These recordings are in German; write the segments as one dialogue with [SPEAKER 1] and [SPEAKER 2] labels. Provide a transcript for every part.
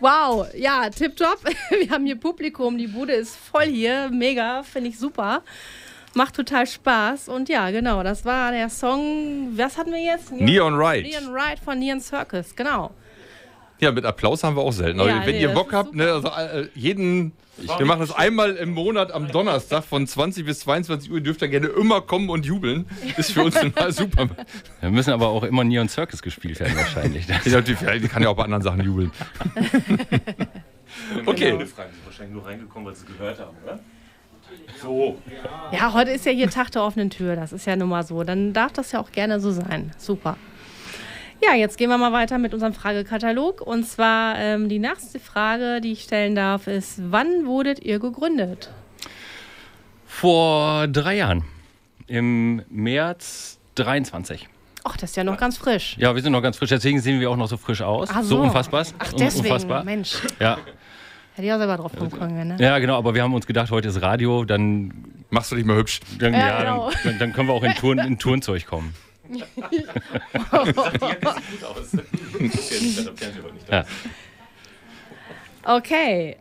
[SPEAKER 1] Wow, ja, tipptopp. Wir haben hier Publikum, die Bude ist voll hier. Mega, finde ich super. Macht total Spaß. Und ja, genau, das war der Song, was hatten wir jetzt?
[SPEAKER 2] Neon Ride.
[SPEAKER 1] Neon Ride von Neon Circus, genau.
[SPEAKER 2] Ja, mit Applaus haben wir auch selten. Aber wenn ihr Bock habt, ne, also wir machen das einmal im Monat am Donnerstag von 20 bis 22 Uhr. Ihr dürft da gerne immer kommen und jubeln. Ist für uns immer super.
[SPEAKER 3] Wir müssen aber auch immer Neon Circus gespielt werden wahrscheinlich.
[SPEAKER 2] Die kann ja auch bei anderen Sachen jubeln. Okay.
[SPEAKER 4] Die sind wahrscheinlich nur reingekommen, weil sie es gehört haben, oder? So.
[SPEAKER 1] Ja, heute ist ja hier Tag der offenen Tür. Das ist ja nun mal so. Dann darf das ja auch gerne so sein. Super. Ja, jetzt gehen wir mal weiter mit unserem Fragekatalog. Und zwar die nächste Frage, die ich stellen darf, ist: Wann wurdet ihr gegründet?
[SPEAKER 3] Vor 3 Jahren. Im März 23.
[SPEAKER 1] Ach, das ist ja noch ganz frisch.
[SPEAKER 3] Ja, wir sind noch ganz frisch. Deswegen sehen wir auch noch so frisch aus.
[SPEAKER 1] Ach
[SPEAKER 3] so unfassbar.
[SPEAKER 1] Ach, deswegen,
[SPEAKER 3] unfassbar.
[SPEAKER 1] Mensch.
[SPEAKER 3] Ja.
[SPEAKER 1] Hätte ich auch selber drauf kommen können, ne?
[SPEAKER 3] Ja, genau. Aber wir haben uns gedacht, heute ist Radio, dann
[SPEAKER 2] machst du dich mal hübsch.
[SPEAKER 3] Dann,
[SPEAKER 1] genau.
[SPEAKER 3] dann können wir auch in Turnzeug kommen.
[SPEAKER 1] Ja. Okay.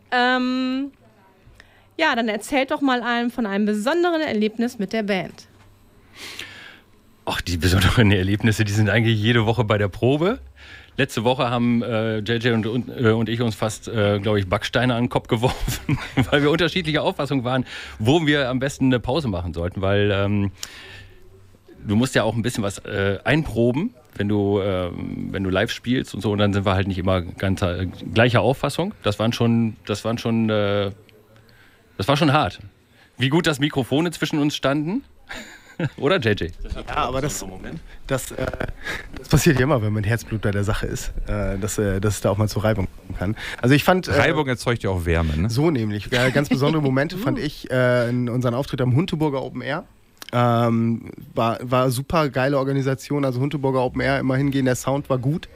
[SPEAKER 1] Ja, dann erzählt doch mal von einem besonderen Erlebnis mit der Band.
[SPEAKER 3] Ach, die besonderen Erlebnisse, die sind eigentlich jede Woche bei der Probe. Letzte Woche haben JJ und ich uns fast, glaube ich, Backsteine an den Kopf geworfen, weil wir unterschiedlicher Auffassung waren, wo wir am besten eine Pause machen sollten, weil du musst ja auch ein bisschen was einproben, wenn du live spielst und so, und dann sind wir halt nicht immer ganz gleicher Auffassung. Das war schon hart. Wie gut, dass Mikrofone zwischen uns standen. Oder, JJ?
[SPEAKER 5] Ja, aber das passiert ja immer, wenn man Herzblut bei der Sache ist, dass es da auch mal zu Reibung kommen kann. Also ich fand...
[SPEAKER 2] Reibung erzeugt ja auch Wärme, ne?
[SPEAKER 5] So nämlich. Ganz besondere Momente fand ich in unseren Auftritt am Hunteburger Open Air. War super geile Organisation, also Hunteburger Open Air, immer hingehen, der Sound war gut.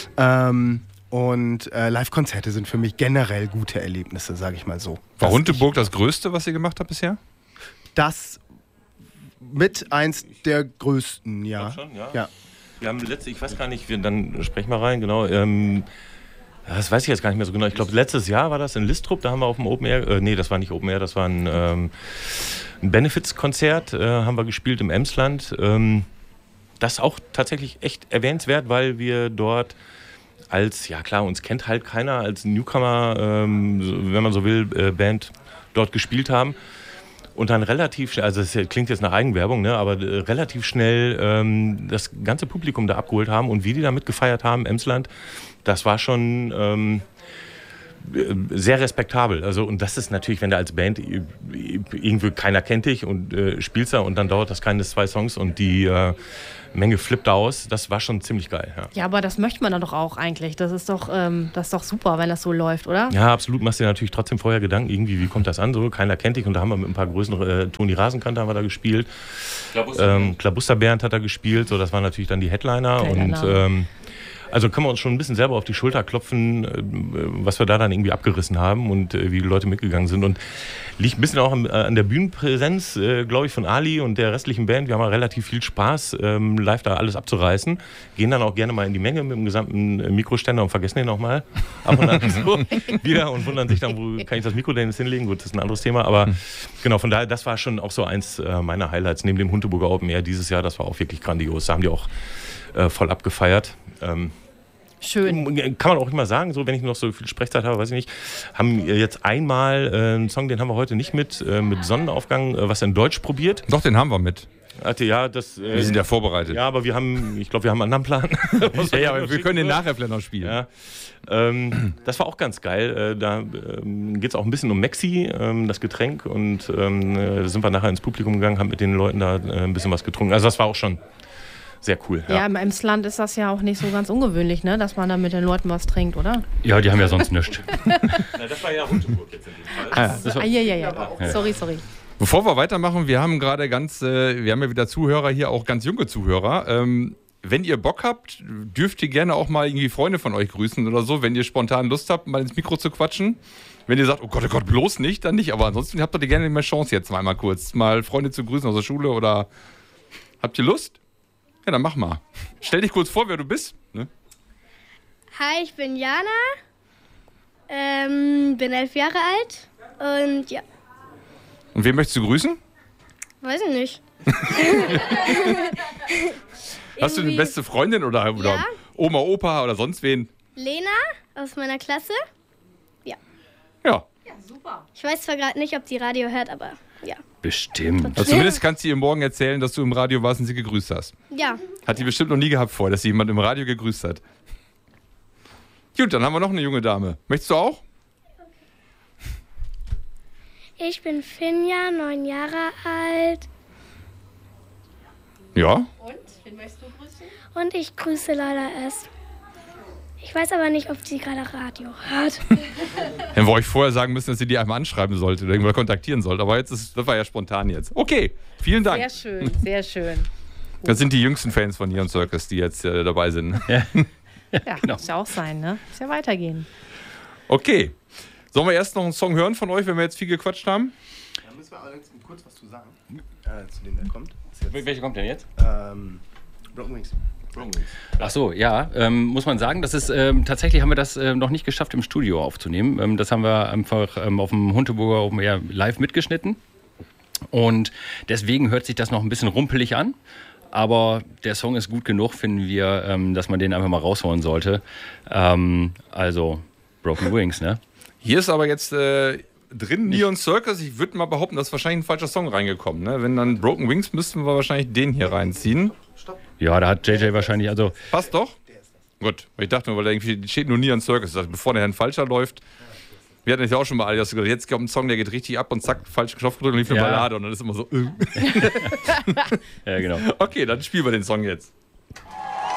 [SPEAKER 5] Und Live-Konzerte sind für mich generell gute Erlebnisse, sage ich mal so.
[SPEAKER 2] War Hunteburg das Größte, was ihr gemacht habt bisher?
[SPEAKER 5] Das mit eins der größten, ja.
[SPEAKER 4] Ich glaub schon, ja. Wir haben ich weiß gar nicht, dann sprechen wir rein, genau. Das weiß ich jetzt gar nicht mehr so genau. Ich glaube, letztes Jahr war das in Listrup, da haben wir auf dem Open Air, nee, das war nicht Open Air, das war ein Benefits-Konzert, haben wir gespielt im Emsland. Das ist auch tatsächlich echt erwähnenswert, weil wir dort als, ja klar, uns kennt halt keiner, als Newcomer, wenn man so will, Band dort gespielt haben. Und dann relativ schnell, also das klingt jetzt nach Eigenwerbung, ne, aber relativ schnell das ganze Publikum da abgeholt haben und wie die da mitgefeiert haben, Emsland, das war schon sehr respektabel. Also, und das ist natürlich, wenn du als Band irgendwie keiner kennt dich und spielst da und dann dauert das keine 2 Songs und die Menge flippt aus, das war schon ziemlich geil.
[SPEAKER 1] Ja, aber das möchte man dann doch auch eigentlich. Das ist doch super, wenn das so läuft, oder?
[SPEAKER 4] Ja, absolut. Machst dir natürlich trotzdem vorher Gedanken, irgendwie, wie kommt das an? So, keiner kennt dich und da haben wir mit ein paar größeren, Toni Rasenkante haben wir da gespielt. Klabuster Bernd hat da gespielt, so, das waren natürlich dann die Headliner und also können wir uns schon ein bisschen selber auf die Schulter klopfen, was wir da dann irgendwie abgerissen haben und wie die Leute mitgegangen sind. Und liegt ein bisschen auch an der Bühnenpräsenz, glaube ich, von Ali und der restlichen Band. Wir haben ja relativ viel Spaß, live da alles abzureißen. Gehen dann auch gerne mal in die Menge mit dem gesamten Mikroständer und vergessen den nochmal ab und an so wieder und wundern sich dann, wo kann ich das Mikro denn jetzt hinlegen? Gut, das ist ein anderes Thema. Aber genau, von daher, das war schon auch so eins meiner Highlights. Neben dem Hunteburger Open Air dieses Jahr, das war auch wirklich grandios. Da haben die auch voll abgefeiert.
[SPEAKER 1] Schön.
[SPEAKER 4] Kann man auch immer sagen, so wenn ich noch so viel Sprechzeit habe, weiß ich nicht, haben jetzt einmal einen Song, den haben wir heute nicht mit Sonnenaufgang, was in Deutsch probiert.
[SPEAKER 2] Doch, den haben wir mit.
[SPEAKER 4] Ja,
[SPEAKER 2] wir sind ja vorbereitet.
[SPEAKER 4] Ja, aber ich glaube, wir haben einen anderen Plan.
[SPEAKER 2] Ja, aber wir können den nachher vielleicht noch spielen.
[SPEAKER 4] Ja. Das war auch ganz geil. Da geht es auch ein bisschen um Mexi, das Getränk. Und da sind wir nachher ins Publikum gegangen, haben mit den Leuten da ein bisschen was getrunken. Also das war auch schon sehr cool.
[SPEAKER 1] Ja, im Emsland ist das ja auch nicht so ganz ungewöhnlich, ne? Dass man da mit den Leuten was trinkt, oder?
[SPEAKER 3] Ja, die haben ja sonst nichts.
[SPEAKER 4] Das war ja Hunteburg jetzt in dem Fall.
[SPEAKER 1] Ja. Sorry.
[SPEAKER 2] Bevor wir weitermachen, wir haben gerade wir haben ja wieder Zuhörer hier, auch ganz junge Zuhörer. Wenn ihr Bock habt, dürft ihr gerne auch mal irgendwie Freunde von euch grüßen oder so, wenn ihr spontan Lust habt, mal ins Mikro zu quatschen. Wenn ihr sagt, oh Gott, bloß nicht, dann nicht. Aber ansonsten habt ihr gerne mehr Chance jetzt mal kurz, mal Freunde zu grüßen aus der Schule oder habt ihr Lust? Ja, dann mach mal. Stell dich kurz vor, wer du bist. Ne?
[SPEAKER 6] Hi, ich bin Jana. Bin 11 Jahre alt und ja,
[SPEAKER 2] Und wen möchtest du grüßen?
[SPEAKER 6] weiß ich nicht.
[SPEAKER 2] Hast du eine
[SPEAKER 6] Irgendwie
[SPEAKER 2] beste Freundin oder
[SPEAKER 6] Ja.
[SPEAKER 2] Oma, Opa oder sonst wen?
[SPEAKER 6] Lena aus meiner Klasse.
[SPEAKER 2] Ja.
[SPEAKER 1] Ja, super.
[SPEAKER 6] Ich weiß zwar gerade nicht, ob die Radio hört, aber ja.
[SPEAKER 3] Bestimmt.
[SPEAKER 2] Also zumindest kannst du ihr morgen erzählen, dass du im Radio warst und sie gegrüßt hast.
[SPEAKER 6] Ja,
[SPEAKER 2] Hat die bestimmt noch nie gehabt vorher, dass sie jemand im Radio gegrüßt hat. Gut, dann haben wir noch eine junge Dame. Möchtest du auch?
[SPEAKER 6] ich bin Finja, 9 Jahre alt
[SPEAKER 2] Ja.
[SPEAKER 1] Und? Wen möchtest du grüßen?
[SPEAKER 6] und ich grüße Leila S. Ich weiß aber nicht, ob sie gerade Radio hört.
[SPEAKER 2] Hätten wir euch vorher sagen müssen, dass ihr die einmal anschreiben sollt oder irgendwann kontaktieren sollt. Aber das war ja spontan jetzt. Okay, vielen Dank.
[SPEAKER 1] Sehr schön, sehr schön.
[SPEAKER 2] Das sind die jüngsten Fans von Neon Circus, die jetzt dabei sind.
[SPEAKER 1] Ja,
[SPEAKER 3] Genau.
[SPEAKER 1] muss ja auch sein, ne? Muss ja weitergehen.
[SPEAKER 2] Okay. Sollen wir erst noch einen Song hören von euch, wenn wir jetzt viel gequatscht haben?
[SPEAKER 5] Da müssen wir allerdings kurz was zu sagen, zu dem der kommt.
[SPEAKER 3] Welcher kommt denn jetzt?
[SPEAKER 5] Broken Wings.
[SPEAKER 3] Ach so, ja, muss man sagen, das ist tatsächlich haben wir das noch nicht geschafft im Studio aufzunehmen. Das haben wir einfach auf dem Hunteburger Open Air live mitgeschnitten und deswegen hört sich das noch ein bisschen rumpelig an, aber der Song ist gut genug, finden wir, dass man den einfach mal rausholen sollte. Also Broken Wings, ne?
[SPEAKER 2] Hier ist aber jetzt drin Neon Circus. Ich würde mal behaupten, das ist wahrscheinlich ein falscher Song reingekommen. Ne? Wenn dann Broken Wings, müssten wir wahrscheinlich den hier reinziehen.
[SPEAKER 3] Ja, da hat JJ wahrscheinlich, also
[SPEAKER 2] Passt doch? Gut. Ich dachte nur, weil da irgendwie steht nur Neon Circus. Also bevor der ein falscher läuft. Wir hatten ja auch schon mal alle, dass du gesagt, jetzt kommt ein Song, der geht richtig ab und zack, falschen Knopf gedrückt und lief eine
[SPEAKER 3] Ja.
[SPEAKER 2] Ballade und dann ist immer so.
[SPEAKER 3] ja genau.
[SPEAKER 2] Okay, dann spielen wir den Song jetzt.